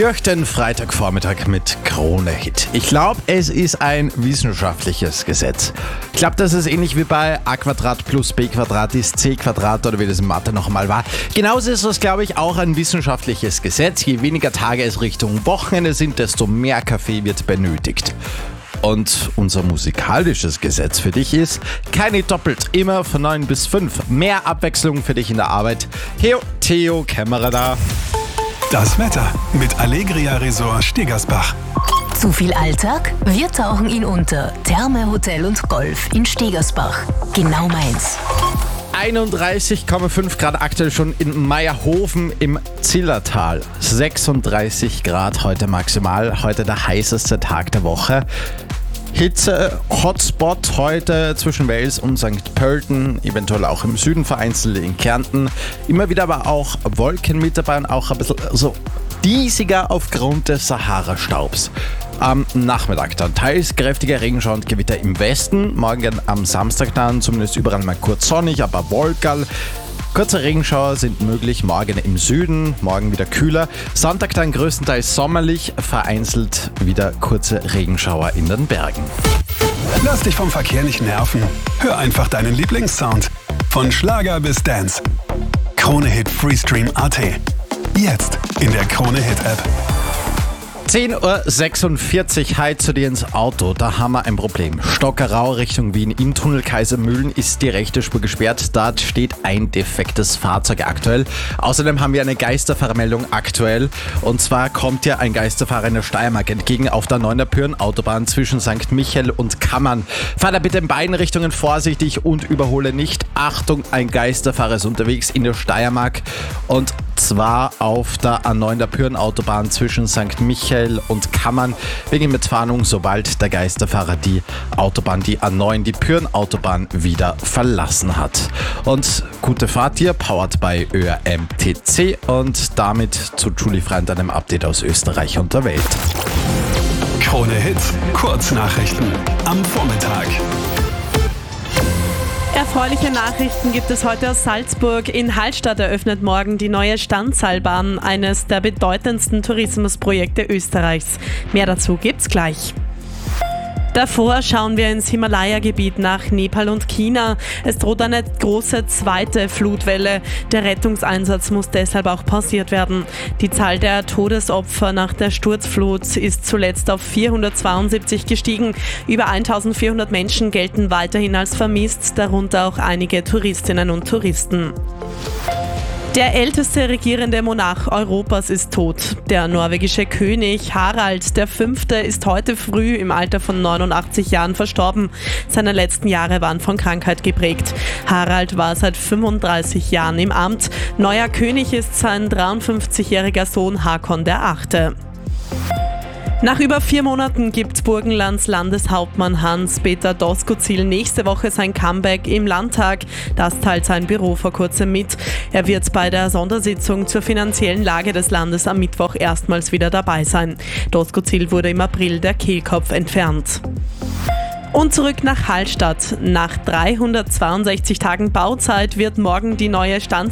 Durch den Freitagvormittag mit Krone Hit. Ich glaube, es ist ein wissenschaftliches Gesetz. Ich glaube, das ist ähnlich wie bei a Quadrat plus b Quadrat ist c Quadrat oder wie das in Mathe noch einmal war. Genauso ist das, glaube ich, auch ein wissenschaftliches Gesetz. Je weniger Tage es Richtung Wochenende sind, desto mehr Kaffee wird benötigt. Und unser musikalisches Gesetz für dich ist, keine doppelt, immer von 9 bis 5. Mehr Abwechslung für dich in der Arbeit. Theo Kämmerer da. Das Wetter mit Allegria Resort Stegersbach. Zu viel Alltag? Wir tauchen ihn unter. Therme, Hotel und Golf in Stegersbach. Genau meins. 31,5 Grad aktuell schon in Meierhofen im Zillertal. 36 Grad heute maximal. Heute der heißeste Tag der Woche. Hitze-Hotspot heute zwischen Wels und St. Pölten, eventuell auch im Süden vereinzelt in Kärnten. Immer wieder aber auch Wolken mit dabei und auch ein bisschen so diesiger aufgrund des Sahara-Staubs. Am Nachmittag dann teils kräftiger Regenschauer und Gewitter im Westen. Morgen am Samstag dann zumindest überall mal kurz sonnig, aber Wolkerl. Kurze Regenschauer sind möglich morgen im Süden, morgen wieder kühler. Sonntag dann größtenteils sommerlich, vereinzelt wieder kurze Regenschauer in den Bergen. Lass dich vom Verkehr nicht nerven. Hör einfach deinen Lieblingssound. Von Schlager bis Dance. Krone Hit Freestream.at. Jetzt in der Krone Hit App. 10.46 Uhr, heut zu dir ins Auto, da haben wir ein Problem. Stockerau Richtung Wien im Tunnel Kaisermühlen ist die rechte Spur gesperrt, dort steht ein defektes Fahrzeug aktuell. Außerdem haben wir eine Geisterfahrermeldung aktuell und zwar kommt dir ein Geisterfahrer in der Steiermark entgegen auf der Neuenburg-Autobahn zwischen St. Michael und Kammern. Fahr da bitte in beiden Richtungen vorsichtig und überhole nicht. Achtung, ein Geisterfahrer ist unterwegs in der Steiermark und zwar auf der A9-Autobahn zwischen St. Michael und Kammern. Wegen Mitwarnung, sobald der Geisterfahrer die Autobahn, die A9, die Pyrn-Autobahn wieder verlassen hat. Und gute Fahrt dir, powered by ÖRMTC und damit zu Julie Freund, einem Update aus Österreich und der Welt. Krone Hit, Kurznachrichten am Vormittag. Erfreuliche Nachrichten gibt es heute aus Salzburg. In Hallstatt eröffnet morgen die neue Standseilbahn, eines der bedeutendsten Tourismusprojekte Österreichs. Mehr dazu gibt's gleich. Davor schauen wir ins Himalaya-Gebiet nach Nepal und China. Es droht eine große zweite Flutwelle. Der Rettungseinsatz muss deshalb auch pausiert werden. Die Zahl der Todesopfer nach der Sturzflut ist zuletzt auf 472 gestiegen. Über 1400 Menschen gelten weiterhin als vermisst, darunter auch einige Touristinnen und Touristen. Der älteste regierende Monarch Europas ist tot. Der norwegische König Harald V. ist heute früh im Alter von 89 Jahren verstorben. Seine letzten Jahre waren von Krankheit geprägt. Harald war seit 35 Jahren im Amt. Neuer König ist sein 53-jähriger Sohn Håkon VIII. Nach über 4 Monaten gibt Burgenlands Landeshauptmann Hans-Peter Doskozil nächste Woche sein Comeback im Landtag. Das teilt sein Büro vor kurzem mit. Er wird bei der Sondersitzung zur finanziellen Lage des Landes am Mittwoch erstmals wieder dabei sein. Doskozil wurde im April der Kehlkopf entfernt. Und zurück nach Hallstatt. Nach 362 Tagen Bauzeit wird morgen die neue